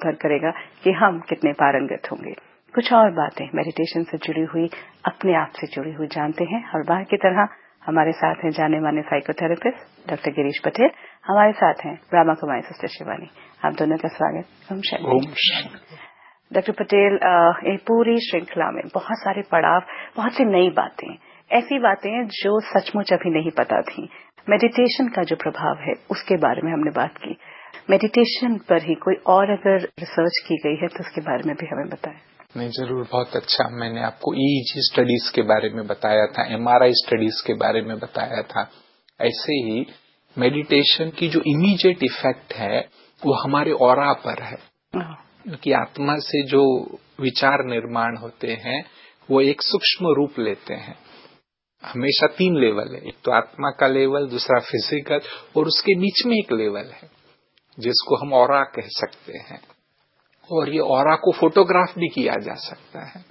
निर्भर करेगा कि हम कितने पारंगत होंगे। कुछ और बातें मेडिटेशन से जुड़ी हुई, अपने आप से जुड़ी हुई जानते हैं। हर बार की तरह हमारे साथ हैं जाने माने साइकोथेरेपिस्ट डॉक्टर गिरीश पटेल, हमारे साथ हैं ब्रह्मा कुमारी सिस्टर शिवानी। आप दोनों का स्वागत। ओम शांति। डॉक्टर पटेल, ये पूरी श्रृंखला में बहुत सारे पड़ाव, बहुत सी नई बातें, ऐसी बातें जो सचमुच अभी नहीं पता थी। मेडिटेशन का जो प्रभाव है उसके बारे में हमने बात की। मेडिटेशन पर ही कोई और अगर रिसर्च की गई है तो उसके बारे में भी हमें बताएं। नहीं, जरूर, बहुत अच्छा। मैंने आपको ईईजी स्टडीज के बारे में बताया था, एमआरआई स्टडीज के बारे में बताया था। ऐसे ही मेडिटेशन की जो इमीडिएट इफेक्ट है वो हमारे ऑरा पर है, क्योंकि आत्मा से जो विचार निर्माण होते हैं वो एक सूक्ष्म रूप लेते हैं। हमेशा 3 लेवल है, एक तो आत्मा का लेवल, दूसरा फिजिकल, और उसके बीच में एक लेवल है जिसको हम ऑरा कह सकते हैं। और ये ऑरा को फोटोग्राफ भी किया जा सकता है।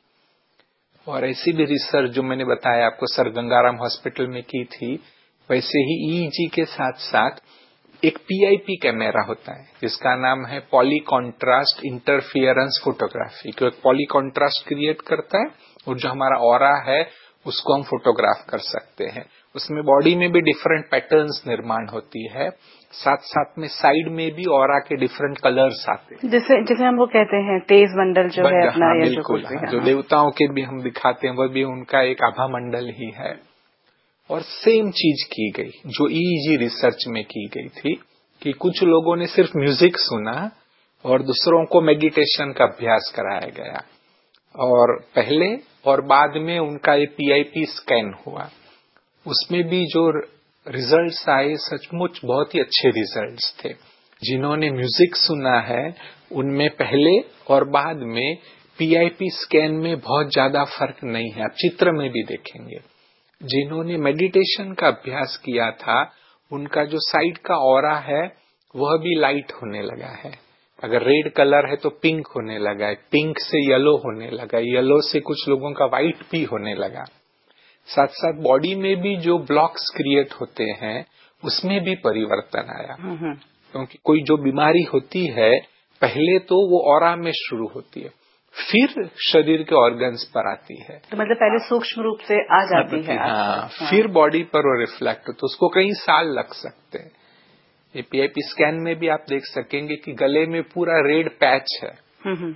और ऐसी भी रिसर्च जो मैंने बताया आपको सर गंगाराम हॉस्पिटल में की थी, वैसे ही ईईजी के साथ साथ एक पीआईपी कैमरा होता है जिसका नाम है पॉली कॉन्ट्रास्ट इंटरफियरेंस फोटोग्राफी, जो एक पॉली कॉन्ट्रास्ट क्रिएट करता है और जो हमारा ऑरा है उसको हम फोटोग्राफ कर सकते हैं। उसमें बॉडी में भी डिफरेंट पैटर्न्स निर्माण होती है, साथ साथ में साइड में भी ऑरा के डिफरेंट कलर्स आते हैं, जैसे हम वो कहते हैं तेज मंडल जो है अपना। हाँ, बिल्कुल, जो देवताओं के भी हम दिखाते हैं वह भी उनका एक आभा मंडल ही है। और सेम चीज की गई जो ईईजी रिसर्च में की गई थी कि कुछ लोगों ने सिर्फ म्यूजिक सुना और दूसरों को मेडिटेशन का अभ्यास कराया गया, और पहले और बाद में उनका ये पीआईपी स्कैन हुआ। उसमें भी जो रिजल्ट्स आए सचमुच बहुत ही अच्छे रिजल्ट्स थे। जिन्होंने म्यूजिक सुना है उनमें पहले और बाद में पीआईपी स्कैन में बहुत ज्यादा फर्क नहीं है, आप चित्र में भी देखेंगे। जिन्होंने मेडिटेशन का अभ्यास किया था उनका जो साइड का ऑरा है वह भी लाइट होने लगा है। अगर रेड कलर है तो पिंक होने लगा है, पिंक से येलो होने लगा, येलो से कुछ लोगों का व्हाइट भी होने लगा। साथ साथ बॉडी में भी जो ब्लॉक्स क्रिएट होते हैं उसमें भी परिवर्तन आया, क्योंकि कोई जो बीमारी होती है पहले तो वो ऑरा में शुरू होती है, फिर शरीर के ऑर्गन्स पर आती है। तो मतलब पहले सूक्ष्म रूप से आ जाती है। हाँ, फिर बॉडी पर वो रिफ्लेक्ट होता है, उसको कई साल लग सकते हैं। ये पीआईपी स्कैन में भी आप देख सकेंगे कि गले में पूरा रेड पैच है,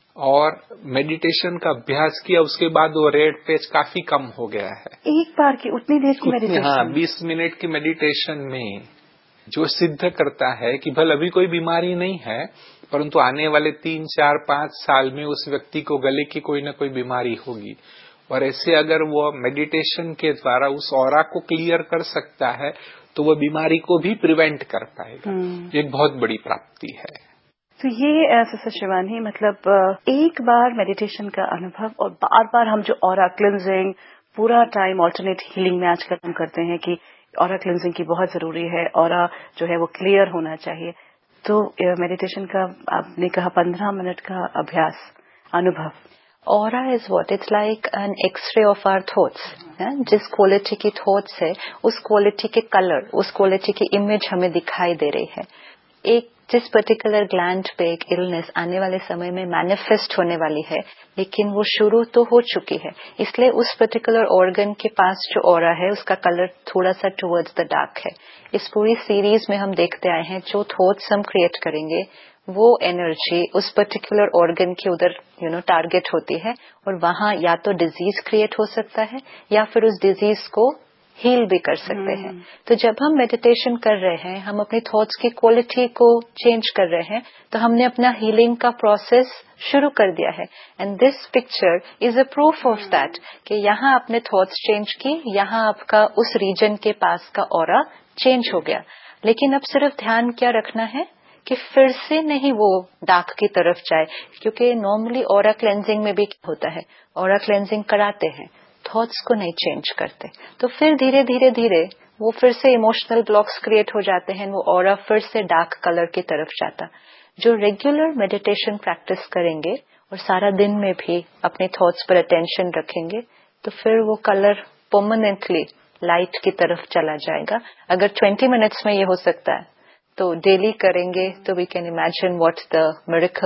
और मेडिटेशन का अभ्यास किया उसके बाद वो रेड पैच काफी कम हो गया है। एक बार की उतनी देर की मेडिटेशन? हाँ, 20 मिनट की मेडिटेशन में जो सिद्ध करता है कि भले अभी कोई बीमारी नहीं है, परंतु आने वाले 3, 4, 5 साल में उस व्यक्ति को गले की कोई न कोई बीमारी होगी। और ऐसे अगर वो मेडिटेशन के द्वारा उस ऑरा को क्लियर कर सकता है तो वह बीमारी को भी प्रिवेंट कर पाएगा। एक बहुत बड़ी प्राप्ति है। तो ये सिस्टर शिवानी, मतलब एक बार मेडिटेशन का अनुभव और बार बार हम जो ऑरा क्लिंजिंग पूरा टाइम ऑल्टरनेट हीलिंग में आजकल हम करते हैं कि ऑरा क्लिंजिंग की बहुत जरूरी है, ऑरा जो है वो क्लियर होना चाहिए। तो मेडिटेशन का आपने कहा 15 मिनट का अभ्यास अनुभव। Aura is what? It's like an X-ray of our thoughts. जिस क्वालिटी की थॉट्स है उस क्वालिटी के कलर, उस क्वालिटी की इमेज हमें दिखाई दे रही है। एक जिस पर्टिकुलर ग्लैंड पे एक इलनेस आने वाले समय में मैनिफेस्ट होने वाली है, लेकिन वो शुरू तो हो चुकी है, इसलिए उस पर्टिकुलर ऑर्गन के पास जो ऑरा है उसका कलर थोड़ा सा टुवर्ड्स द डार्क है। इस पूरी सीरीज में हम देखते आए हैं जो थॉट्स हम क्रिएट करेंगे वो एनर्जी उस पर्टिकुलर ऑर्गन के उधर टारगेट होती है, और वहां या तो डिजीज क्रिएट हो सकता है या फिर उस डिजीज को हील भी कर सकते हैं। तो जब हम मेडिटेशन कर रहे हैं, हम अपनी थॉट्स की क्वालिटी को चेंज कर रहे हैं, तो हमने अपना हीलिंग का प्रोसेस शुरू कर दिया है। And this picture is a proof of that कि यहाँ आपने थॉट्स चेंज की, यहाँ आपका उस रीजन के पास का ऑरा चेंज हो गया। लेकिन अब सिर्फ ध्यान क्या रखना है कि फिर से नहीं वो डार्क की तरफ जाए, क्योंकि नॉर्मली ऑरा क्लेंजिंग में भी क्या होता है, ऑरा क्लेंजिंग कराते हैं, थॉट्स को नहीं चेंज करते, तो फिर धीरे धीरे धीरे वो फिर से इमोशनल ब्लॉक्स क्रिएट हो जाते हैं, वो ऑरा फिर से डार्क कलर की तरफ जाता। जो रेगुलर मेडिटेशन प्रैक्टिस करेंगे और सारा दिन में भी अपने थॉट्स पर अटेंशन रखेंगे, तो फिर वो कलर परमानेंटली लाइट की तरफ चला जाएगा। अगर 20 मिनट्स में ये हो सकता है तो डेली करेंगे तो we can imagine what the miracle